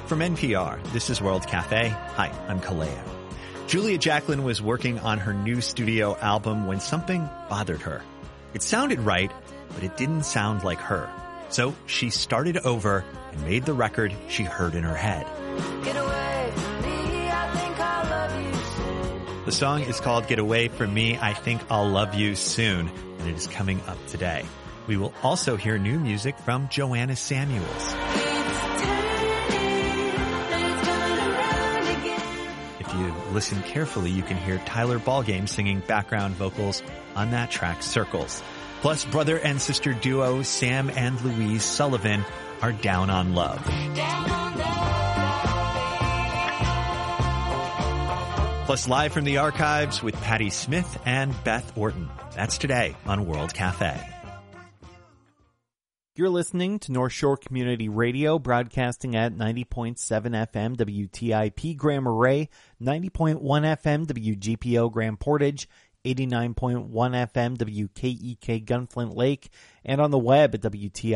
From NPR, this is World Cafe. Hi, I'm Kaleo. Julia Jacklin was working on her new studio album when something bothered her. It sounded right, but it didn't sound like her. So she started over and made the record she heard in her head. Get away from me, I think I'll love you soon. The song is called Get Away From Me, I Think I'll Love You Soon, and it is coming up today. We will also hear new music from Joanna Samuels. If you listen carefully, you can hear Tyler Ballgame singing background vocals on that track, Circles. Plus, brother and sister duo Sam and Louise Sullivan are Down on Love. Plus, live from the archives with Patti Smith and Beth Orton. That's today on World Cafe. You're listening to North Shore Community Radio, broadcasting at 90.7 FM WTIP Grand Marais, 90.1 FM WGPO Grand Portage, 89.1 FM WKEK Gunflint Lake, and on the web at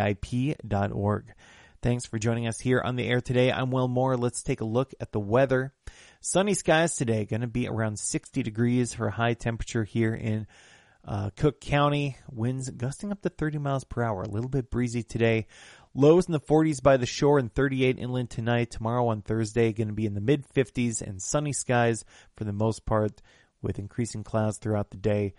WTIP.org. Thanks for joining us here on the air today. I'm Will Moore. Let's take a look at the weather. Sunny skies today, going to be around 60 degrees for a high temperature here in Cook County. Winds gusting up to 30 miles per hour. A little bit breezy today. Lows in the 40s by the shore and 38 inland tonight. Tomorrow on Thursday, going to be in the mid-50s and sunny skies for the most part with increasing clouds throughout the day.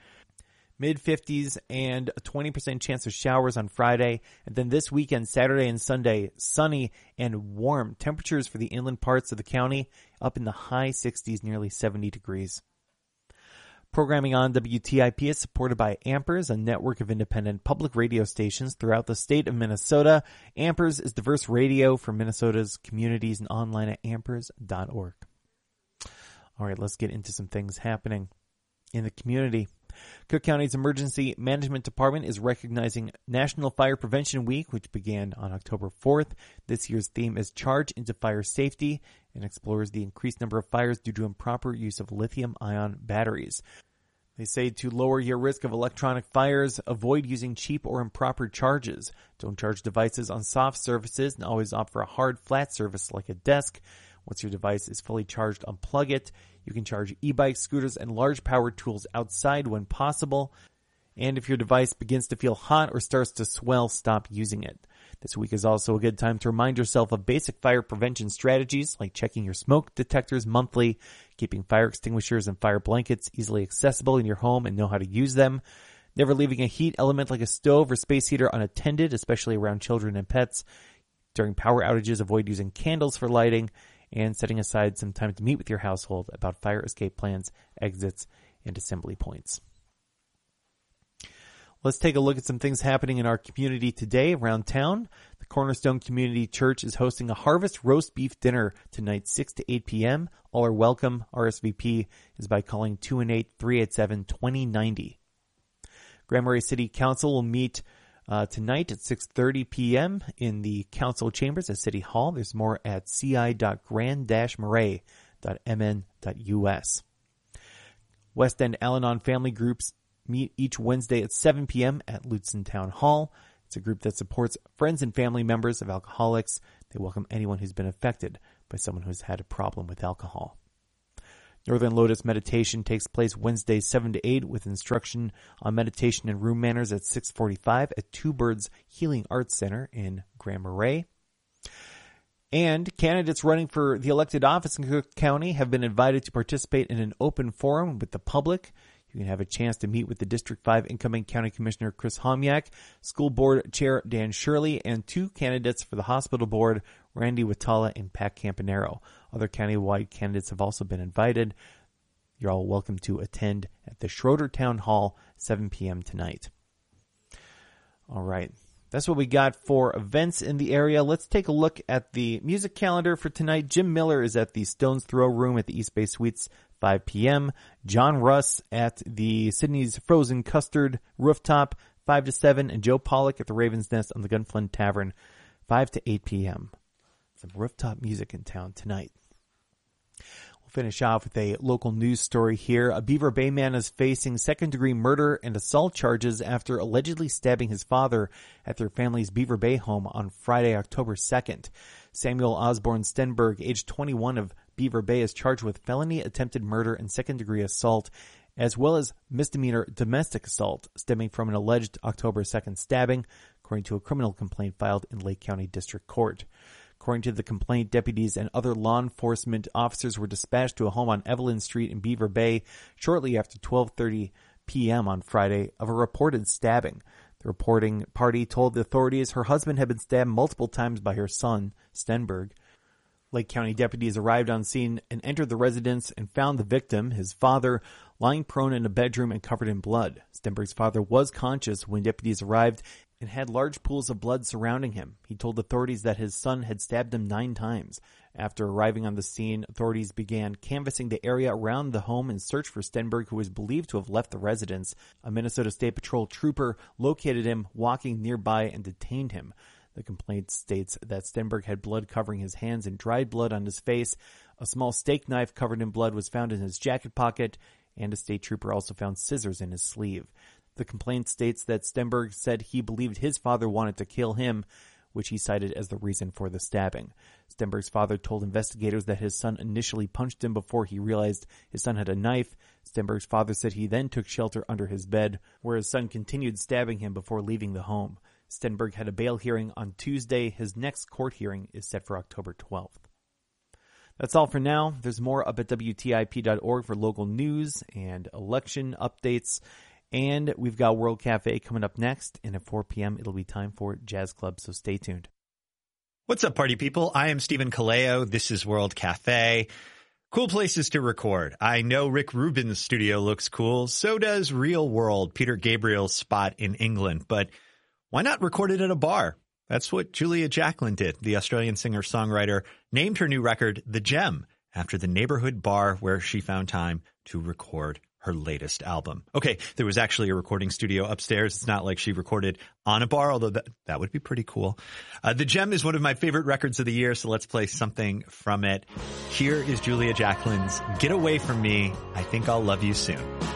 Mid-50s and a 20% chance of showers on Friday. And then this weekend, Saturday and Sunday, sunny and warm. Temperatures for the inland parts of the county up in the high 60s, nearly 70 degrees. Programming on WTIP is supported by Ampers, a network of independent public radio stations throughout the state of Minnesota. Ampers is diverse radio for Minnesota's communities and online at ampers.org. All right, let's get into some things happening in the community. Cook County's Emergency Management Department is recognizing National Fire Prevention Week, which began on October 4th. This year's theme is Charge into Fire Safety and explores the increased number of fires due to improper use of lithium-ion batteries. They say to lower your risk of electronic fires, avoid using cheap or improper charges. Don't charge devices on soft surfaces and always opt for a hard, flat surface like a desk. Once your device is fully charged, unplug it. You can charge e-bikes, scooters, and large power tools outside when possible. And if your device begins to feel hot or starts to swell, stop using it. This week is also a good time to remind yourself of basic fire prevention strategies like checking your smoke detectors monthly, keeping fire extinguishers and fire blankets easily accessible in your home and know how to use them, never leaving a heat element like a stove or space heater unattended, especially around children and pets. During power outages, avoid using candles for lighting, and setting aside some time to meet with your household about fire escape plans, exits, and assembly points. Let's take a look at some things happening in our community today around town. The Cornerstone Community Church is hosting a harvest roast beef dinner tonight, 6 to 8 p.m. All are welcome. RSVP is by calling 218-387-2090. Grand Marais City Council will meet tonight at 6:30 p.m. in the council chambers at City Hall. There's more at ci.grand-marais.mn.us. West End Al-Anon family groups meet each Wednesday at 7 p.m. at Lutzen Town Hall. It's a group that supports friends and family members of alcoholics. They welcome anyone who's been affected by someone who's had a problem with alcohol. Northern Lotus Meditation takes place Wednesdays 7 to 8 with instruction on meditation and room manners at 6:45 at Two Birds Healing Arts Center in Grand Marais. And candidates running for the elected office in Cook County have been invited to participate in an open forum with the public. You can have a chance to meet with the District 5 incoming County Commissioner Chris Homyak, School Board Chair Dan Shirley, and two candidates for the Hospital Board, Randy Watala and Pat Campanero. Other countywide candidates have also been invited. You're all welcome to attend at the Schroeder Town Hall, 7 p.m. tonight. All right. That's what we got for events in the area. Let's take a look at the music calendar for tonight. Jim Miller is at the Stone's Throw Room at the East Bay Suites, 5 p.m. John Russ at the Sydney's Frozen Custard Rooftop, 5 to 7. And Joe Pollock at the Raven's Nest on the Gunflint Tavern, 5 to 8 p.m. Some rooftop music in town tonight. Well, Finish off with a local news story here. A Beaver Bay man is facing second-degree murder and assault charges after allegedly stabbing his father at their family's Beaver Bay home on Friday, October 2nd. Samuel Osborne Stenberg, age 21 of Beaver Bay, is charged with felony attempted murder and second-degree assault, as well as misdemeanor domestic assault stemming from an alleged October 2nd stabbing, according to a criminal complaint filed in Lake County District Court. According to the complaint, deputies and other law enforcement officers were dispatched to a home on Evelyn Street in Beaver Bay shortly after 12:30 p.m. on Friday of a reported stabbing. The reporting party told the authorities her husband had been stabbed multiple times by her son, Stenberg. Lake County deputies arrived on scene and entered the residence and found the victim, his father, lying prone in a bedroom and covered in blood. Stenberg's father was conscious when deputies arrived and had large pools of blood surrounding him. He told authorities that his son had stabbed him 9 times. After arriving on the scene, authorities began canvassing the area around the home in search for Stenberg, who was believed to have left the residence. A Minnesota State Patrol trooper located him walking nearby and detained him. The complaint states that Stenberg had blood covering his hands and dried blood on his face. A small steak knife covered in blood was found in his jacket pocket, and a state trooper also found scissors in his sleeve. The complaint states that Stenberg said he believed his father wanted to kill him, which he cited as the reason for the stabbing. Stenberg's father told investigators that his son initially punched him before he realized his son had a knife. Stenberg's father said he then took shelter under his bed, where his son continued stabbing him before leaving the home. Stenberg had a bail hearing on Tuesday. His next court hearing is set for October 12th. That's all for now. There's more up at WTIP.org for local news and election updates. And we've got World Cafe coming up next. And at 4 p.m., it'll be time for Jazz Club, so stay tuned. What's up, party people? I am Stephen Kaleo. This is World Cafe. Cool places to record. I know Rick Rubin's studio looks cool. So does Real World, Peter Gabriel's spot in England. But why not record it at a bar? That's what Julia Jacklin did. The Australian singer-songwriter named her new record The Gem after the neighborhood bar where she found time to record her latest album. Okay, there was actually a recording studio upstairs. It's not like she recorded on a bar, although that would be pretty cool. The Gem is one of my favorite records of the year, so let's play something from it. Here is Julia Jacklin's Get Away From Me, I Think I'll Love You Soon.